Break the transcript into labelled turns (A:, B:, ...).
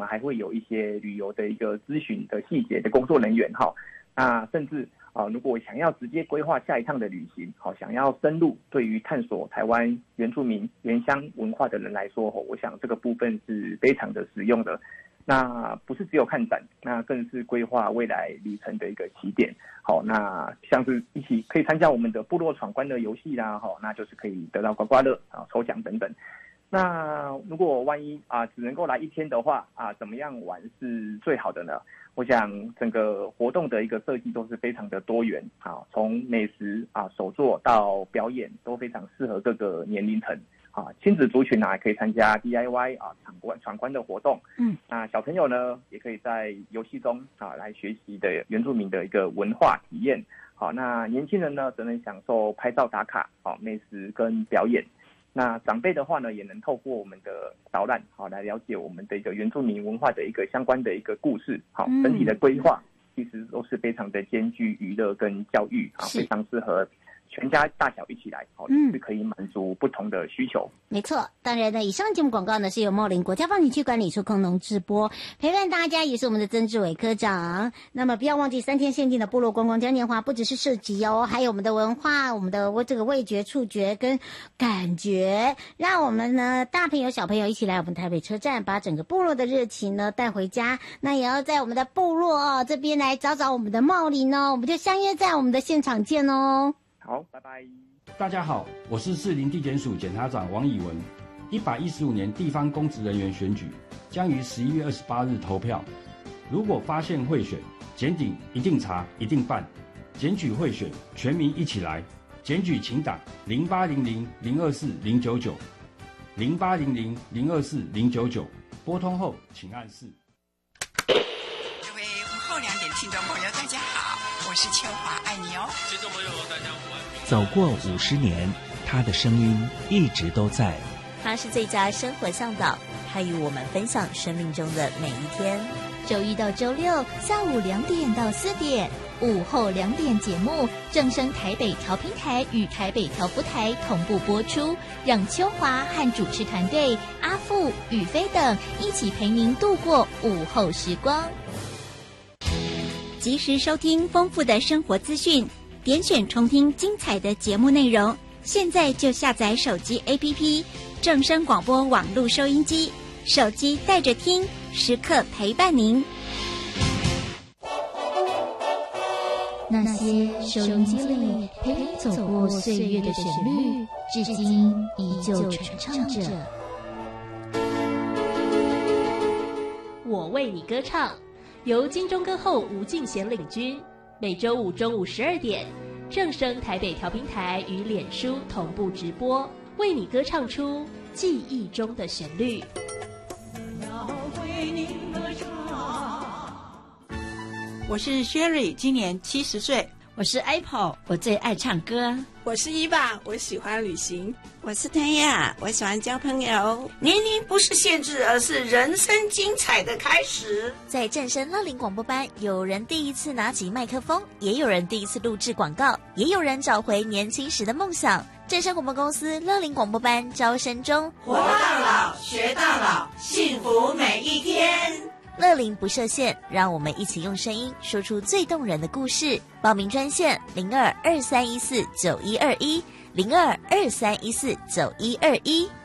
A: 们还会有一些旅游的一个咨询的细节的工作人员那甚至如果想要直接规划下一趟的旅行想要深入对于探索台湾原住民原乡文化的人来说我想这个部分是非常的实用的。那不是只有看展，那更是规划未来旅程的一个起点。那像是一起可以参加我们的部落闯关的游戏啦，那就是可以得到刮刮乐抽奖等等。那如果万一只能够来一天的话怎么样玩是最好的呢？我想整个活动的一个设计都是非常的多元从美食手作到表演都非常适合各个年龄层。亲子族群也可以参加 DIY 闯关的活动。那小朋友呢，也可以在游戏中来学习的原住民的一个文化体验。那年轻人呢，则能享受拍照打卡、美食跟表演。那长辈的话呢，也能透过我们的导览来了解我们的一个原住民文化的一个相关的一个故事。整体的规划其实都是非常的兼具娱乐跟教育非常适合全家大小一起来是可以满足不同的需求。
B: 没错，当然呢，以上节目广告呢是由茂林国家风景区管理处空农直播，陪伴大家也是我们的曾志伟科长。那么不要忘记3天限定的部落观光嘉年华，不只是市集还有我们的文化，我们的这个味觉、触觉跟感觉，让我们呢大朋友小朋友一起来我们台北车站，把整个部落的热情呢带回家。那也要在我们的部落这边来找找我们的茂林我们就相约在我们的现场见
A: 好，拜拜。
C: 大家好，我是士林地检署检察长王以文。115年地方公职人员选举将于11月28日投票。如果发现贿选，检警一定查，一定办。检举贿选，全民一起来。检举请打0800-024-099 0800-024-099，拨通后请按4。
D: 各位午后2点听众朋友，大家好，我是秋华，爱你哦。
E: 听众朋友，大家午安。
F: 走过50年，他的声音一直都在。
G: 他是最佳生活向导，他与我们分享生命中的每一天。
H: 周一到周六下午2点到4点，午后2点节目正声台北调频台与台北调布台同步播出，让秋华和主持团队阿富、宇飞等一起陪您度过午后时光。
I: 及时收听丰富的生活资讯，点选重听精彩的节目内容，现在就下载手机 APP 正声广播网络收音机，手机带着听，时刻陪伴您。
H: 那些收音机里陪你走过岁月的旋律，至今依旧传唱着。
J: 我为你歌唱，由金钟歌后吴敬贤领军，每周五中午12点，正声台北调频台与脸书同步直播，为你歌唱出记忆中的旋律。
K: 我是 Sherry， 今年70岁。
L: 我是 Apple， 我最爱唱歌。
M: 我是伊爸，我喜欢旅行。
N: 我是谭雅，我喜欢交朋友。
O: 年龄不是限制，而是人生精彩的开始。
G: 在正声乐龄广播班，有人第一次拿起麦克风，也有人第一次录制广告，也有人找回年轻时的梦想。正声广播公司乐龄广播班招生中，
O: 活到老，学到老，幸福每一天。
G: 乐龄不设限，让我们一起用声音说出最动人的故事。报名专线0223149121，0223149121。